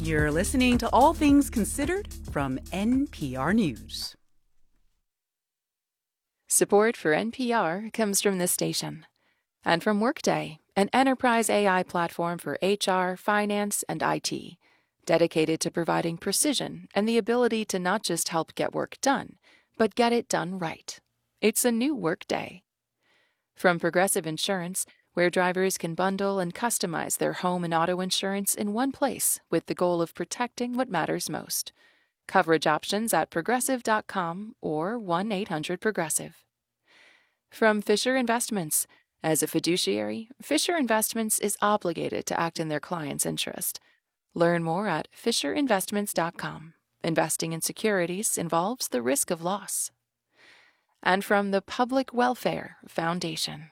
You're listening to All Things Considered from NPR News. Support for NPR comes from this station and from Workday, an enterprise AI platform for HR, finance, and IT, dedicated to providing precision and the ability to not just help get work done, but get it done right. It's a new Workday. From Progressive Insurance, where drivers can bundle and customize their home and auto insurance in one place with the goal of protecting what matters most. Coverage options at progressive.com or 1-800-PROGRESSIVE. From Fisher Investments, as a fiduciary, Fisher Investments is obligated to act in their client's interest. Learn more at fisherinvestments.com. Investing in securities involves the risk of loss. And from the Public Welfare Foundation.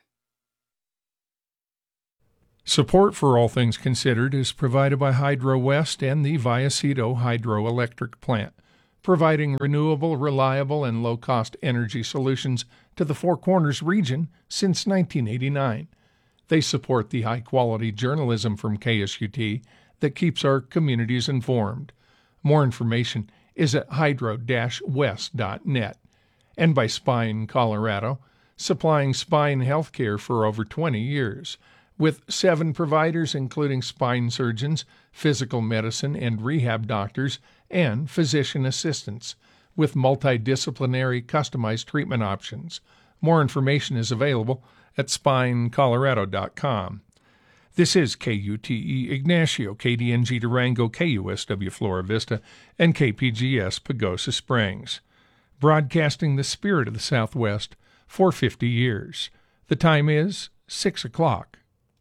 Support for All Things Considered is provided by Hydro West and the Vallecito Hydroelectric Plant, providing renewable, reliable, and low-cost energy solutions to the Four Corners region since 1989. They support the high-quality journalism from KSUT that keeps our communities informed. More information is at hydro-west.net. And by Spine Colorado, supplying spine health care for over 20 years, with 7 providers including spine surgeons, physical medicine and rehab doctors, and physician assistants, with multidisciplinary customized treatment options. More information is available at spinecolorado.com. This is KUTE Ignacio, KDNG Durango, KUSW Flora Vista, and KPGS Pagosa Springs. Broadcasting the spirit of the Southwest for 50 years. The time is 6 o'clock.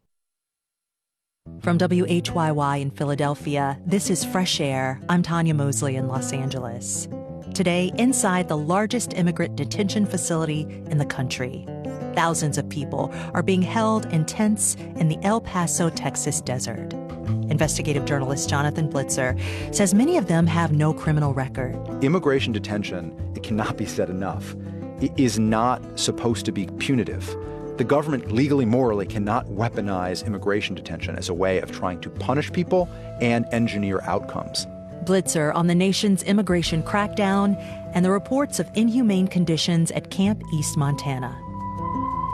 From WHYY in Philadelphia, this is Fresh Air. I'm Tanya Mosley in Los Angeles. Today, inside the largest immigrant detention facility in the country. Thousands of people are being held in tents in the El Paso, Texas desert. Investigative journalist Jonathan Blitzer says many of them have no criminal record. Immigration detention, it cannot be said enough, it is not supposed to be punitive. The government legally, morally cannot weaponize immigration detention as a way of trying to punish people and engineer outcomes. Blitzer on the nation's immigration crackdown and the reports of inhumane conditions at Camp East Montana.